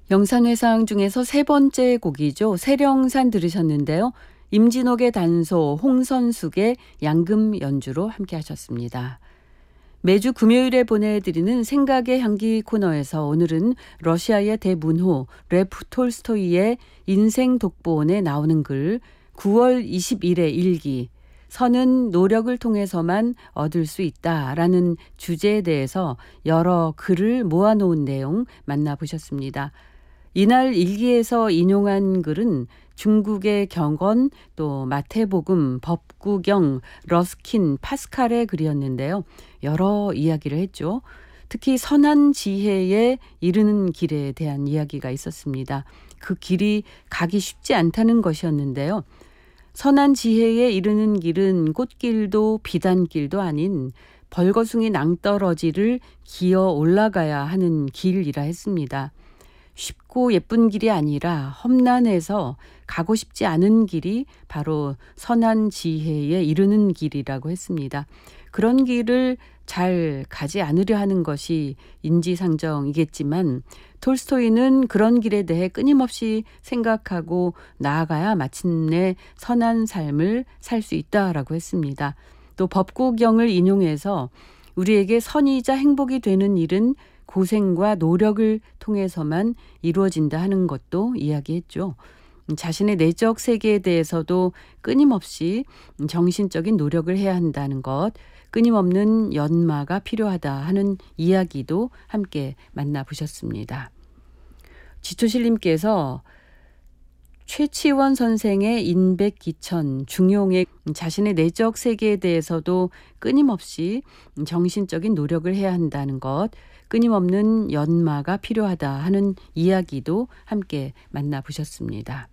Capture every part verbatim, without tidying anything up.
영상회상 중에서 세 번째 곡이죠. 세령산 들으셨는데요. 임진옥의 단소, 홍선숙의 양금 연주로 함께 하셨습니다. 매주 금요일에 보내드리는 생각의 향기 코너에서 오늘은 러시아의 대문호 레프 톨스토이의 인생 독보원에 나오는 글 구월 이십일의 일기 선은 노력을 통해서만 얻을 수 있다라는 주제에 대해서 여러 글을 모아놓은 내용 만나보셨습니다. 이날 일기에서 인용한 글은 중국의 경건, 또 마태복음, 법구경, 러스킨, 파스칼의 글이었는데요. 여러 이야기를 했죠. 특히 선한 지혜에 이르는 길에 대한 이야기가 있었습니다. 그 길이 가기 쉽지 않다는 것이었는데요. 선한 지혜에 이르는 길은 꽃길도 비단길도 아닌 벌거숭이 낭떠러지를 기어 올라가야 하는 길이라 했습니다. 쉽고 예쁜 길이 아니라 험난해서 가고 싶지 않은 길이 바로 선한 지혜에 이르는 길이라고 했습니다. 그런 길을 잘 가지 않으려 하는 것이 인지상정이겠지만 톨스토이는 그런 길에 대해 끊임없이 생각하고 나아가야 마침내 선한 삶을 살 수 있다라고 했습니다. 또 법구경을 인용해서 우리에게 선이자 행복이 되는 일은 고생과 노력을 통해서만 이루어진다 하는 것도 이야기했죠. 자신의 내적 세계에 대해서도 끊임없이 정신적인 노력을 해야 한다는 것, 끊임없는 연마가 필요하다 하는 이야기도 함께 만나보셨습니다. 지초실님께서 최치원 선생의 인백기천, 중용의 자신의 내적 세계에 대해서도 끊임없이 정신적인 노력을 해야 한다는 것, 끊임없는 연마가 필요하다 하는 이야기도 함께 만나보셨습니다.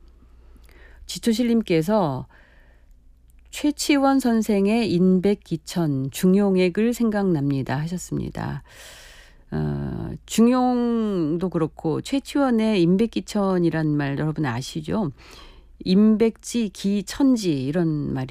지초실님께서 최치원 선생의 인백기천, 중용액을 생각납니다 하셨습니다. 어, 중용도 그렇고 최치원의 인백기천이란 말 여러분 아시죠? 인백지, 기천지 이런 말이